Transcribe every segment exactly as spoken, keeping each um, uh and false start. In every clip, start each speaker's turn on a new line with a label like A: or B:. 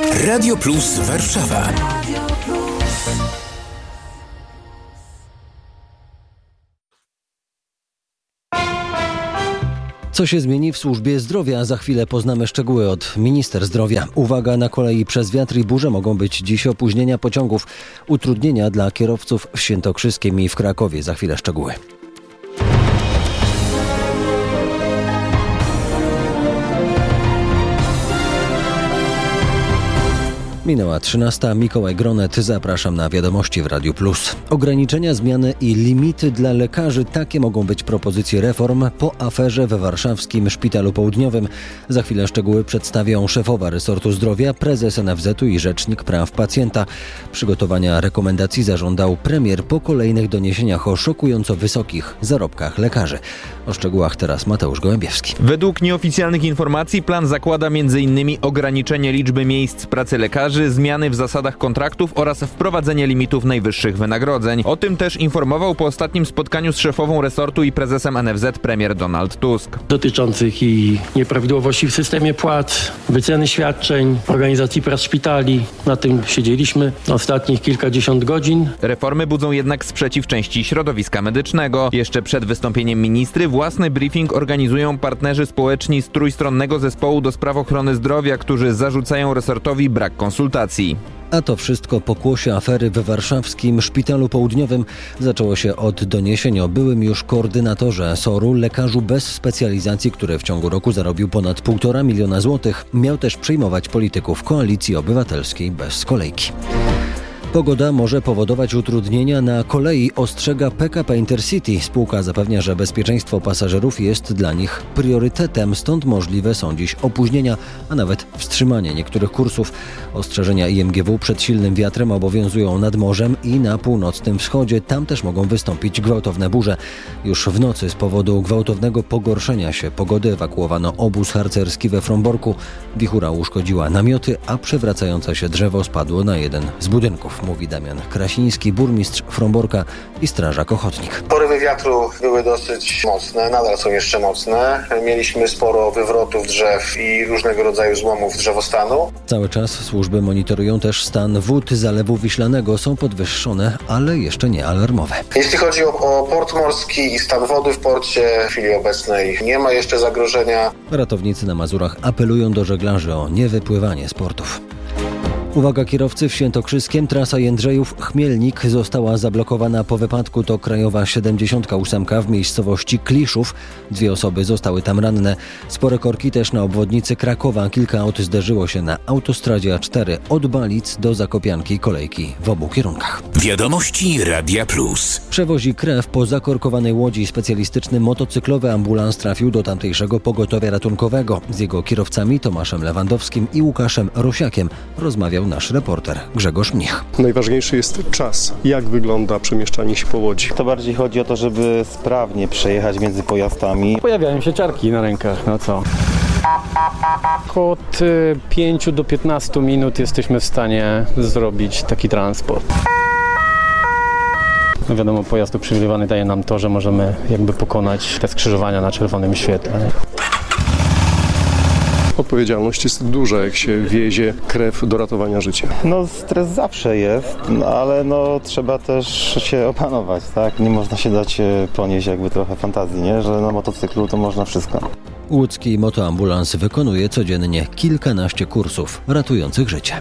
A: Radio Plus Warszawa.
B: Co się zmieni w służbie zdrowia? Za chwilę poznamy szczegóły od minister zdrowia. Uwaga, na kolei przez wiatr i burze mogą być dziś opóźnienia pociągów. Utrudnienia dla kierowców w Świętokrzyskiem i w Krakowie. Za chwilę szczegóły. Minęła trzynasta. Mikołaj Gronet. Zapraszam na wiadomości w Radiu Plus. Ograniczenia, zmiany i limity dla lekarzy. Takie mogą być propozycje reform po aferze we warszawskim Szpitalu Południowym. Za chwilę szczegóły przedstawią szefowa resortu zdrowia, prezes en ef zetu i rzecznik praw pacjenta. Przygotowania rekomendacji zażądał premier po kolejnych doniesieniach o szokująco wysokich zarobkach lekarzy. O szczegółach teraz Mateusz Gołębiewski.
C: Według nieoficjalnych informacji plan zakłada m.in. ograniczenie liczby miejsc pracy lekarzy, zmiany w zasadach kontraktów oraz wprowadzenie limitów najwyższych wynagrodzeń. O tym też informował po ostatnim spotkaniu z szefową resortu i prezesem en ef zet premier Donald Tusk.
D: Dotyczących i nieprawidłowości w systemie płac, wyceny świadczeń, organizacji prac szpitali. Na tym siedzieliśmy ostatnich kilkadziesiąt godzin.
C: Reformy budzą jednak sprzeciw części środowiska medycznego. Jeszcze przed wystąpieniem ministry własny briefing organizują partnerzy społeczni z trójstronnego zespołu do spraw ochrony zdrowia, którzy zarzucają resortowi brak konsultacji.
B: A to wszystko pokłosie afery we warszawskim Szpitalu Południowym. Zaczęło się od doniesień o byłym już koordynatorze soru, lekarzu bez specjalizacji, który w ciągu roku zarobił ponad półtora miliona złotych. Miał też przyjmować polityków Koalicji Obywatelskiej bez kolejki. Pogoda może powodować utrudnienia na kolei, ostrzega P K P Intercity. Spółka zapewnia, że bezpieczeństwo pasażerów jest dla nich priorytetem, stąd możliwe są dziś opóźnienia, a nawet wstrzymanie niektórych kursów. Ostrzeżenia I M G W przed silnym wiatrem obowiązują nad morzem i na północnym wschodzie. Tam też mogą wystąpić gwałtowne burze. Już w nocy z powodu gwałtownego pogorszenia się pogody ewakuowano obóz harcerski we Fromborku. Wichura uszkodziła namioty, a przewracające się drzewo spadło na jeden z budynków, mówi Damian Krasiński, burmistrz Fromborka i strażak ochotnik.
E: Porywy wiatru były dosyć mocne, nadal są jeszcze mocne. Mieliśmy sporo wywrotów drzew i różnego rodzaju złomów drzewostanu.
B: Cały czas służby monitorują też stan wód Zalewu Wiślanego. Są podwyższone, ale jeszcze nie alarmowe.
E: Jeśli chodzi o, o port morski i stan wody w porcie, w chwili obecnej nie ma jeszcze zagrożenia.
B: Ratownicy na Mazurach apelują do żeglarzy o niewypływanie z portów. Uwaga kierowcy, w Świętokrzyskiem trasa Jędrzejów-Chmielnik została zablokowana po wypadku. To krajowa siedemdziesiąt osiem w miejscowości Kliszów. Dwie osoby zostały tam ranne. Spore korki też na obwodnicy Krakowa. Kilka aut zderzyło się na autostradzie A cztery od Balic do Zakopianki, kolejki w obu kierunkach.
A: Wiadomości Radia Plus.
B: Przewozi krew po zakorkowanej łodzi. Specjalistyczny motocyklowy ambulans trafił do tamtejszego pogotowia ratunkowego. Z jego kierowcami Tomaszem Lewandowskim i Łukaszem Rosiakiem rozmawiał nasz reporter Grzegorz Mnich.
F: Najważniejszy jest czas. Jak wygląda przemieszczanie się po łodzi?
G: To bardziej chodzi o to, żeby sprawnie przejechać między pojazdami.
H: Pojawiają się ciarki na rękach, no co? Od pięciu do piętnastu minut jesteśmy w stanie zrobić taki transport. No wiadomo, pojazd uprzywilejowany daje nam to, że możemy jakby pokonać te skrzyżowania na czerwonym świetle.
F: Odpowiedzialność jest duża, jak się wiezie krew do ratowania życia.
G: No stres zawsze jest, no, ale no trzeba też się opanować, tak? Nie można się dać ponieść jakby trochę fantazji, nie? Że na motocyklu to można wszystko.
B: Łódzki motoambulans wykonuje codziennie kilkanaście kursów ratujących życie.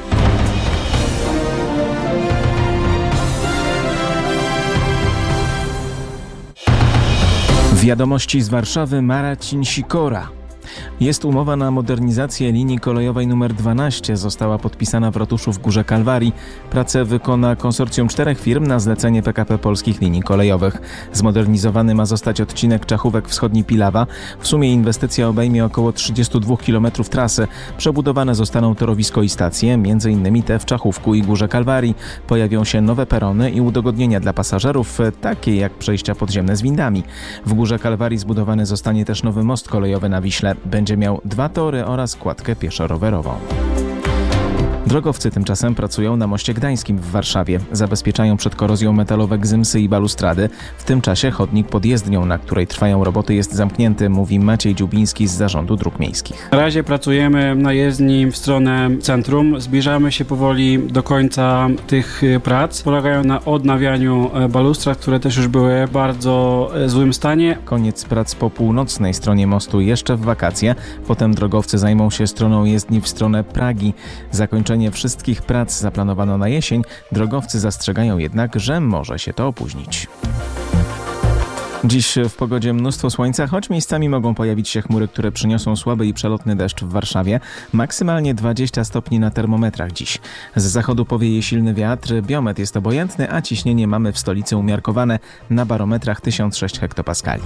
I: Wiadomości z Warszawy, Marcin Sikora. Jest umowa na modernizację linii kolejowej numer dwanaście. Została podpisana w ratuszu w Górze Kalwarii. Pracę wykona konsorcjum czterech firm na zlecenie P K P Polskich Linii Kolejowych. Zmodernizowany ma zostać odcinek Czachówek Wschodni-Pilawa. W sumie inwestycja obejmie około trzydzieści dwa kilometrów trasy. Przebudowane zostaną torowisko i stacje, m.in. te w Czachówku i Górze Kalwarii. Pojawią się nowe perony i udogodnienia dla pasażerów, takie jak przejścia podziemne z windami. W Górze Kalwarii zbudowany zostanie też nowy most kolejowy na Wiśle. Będzie miał dwa tory oraz kładkę pieszo-rowerową. Drogowcy tymczasem pracują na moście gdańskim w Warszawie. Zabezpieczają przed korozją metalowe gzymsy i balustrady. W tym czasie chodnik pod jezdnią, na której trwają roboty, jest zamknięty, mówi Maciej Dziubiński z Zarządu Dróg Miejskich.
J: Na razie pracujemy na jezdni w stronę centrum. Zbliżamy się powoli do końca tych prac. Polegają na odnawianiu balustrad, które też już były w bardzo złym stanie.
I: Koniec prac po północnej stronie mostu jeszcze w wakacje. Potem drogowcy zajmą się stroną jezdni w stronę Pragi. Zakończenie wszystkich prac zaplanowano na jesień. Drogowcy zastrzegają jednak, że może się to opóźnić. Dziś w pogodzie mnóstwo słońca, choć miejscami mogą pojawić się chmury, które przyniosą słaby i przelotny deszcz w Warszawie. Maksymalnie dwadzieścia stopni na termometrach dziś. Z zachodu powieje silny wiatr, biometr jest obojętny, a ciśnienie mamy w stolicy umiarkowane na barometrach tysiąc sześć hektopaskali.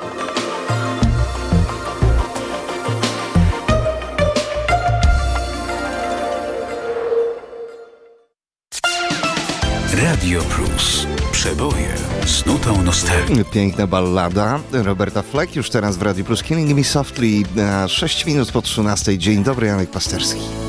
A: Radio Plus. Przeboje z nutą nostalgii.
K: Piękna ballada Roberta Fleck już teraz w Radio Plus. Killing Me Softly, sześć minut po trzynastej. Dzień dobry, Janek Pasterski.